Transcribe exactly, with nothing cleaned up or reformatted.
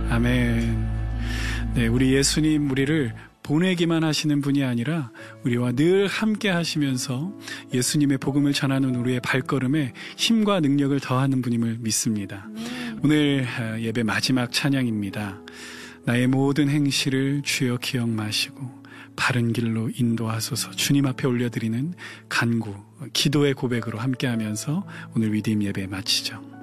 아멘. 네, 우리 예수님 우리를 보내기만 하시는 분이 아니라 우리와 늘 함께 하시면서 예수님의 복음을 전하는 우리의 발걸음에 힘과 능력을 더하는 분임을 믿습니다. 오늘 예배 마지막 찬양입니다. 나의 모든 행실을 주여 기억 마시고 바른 길로 인도하소서. 주님 앞에 올려드리는 간구, 기도의 고백으로 함께하면서 오늘 위대임 예배 마치죠.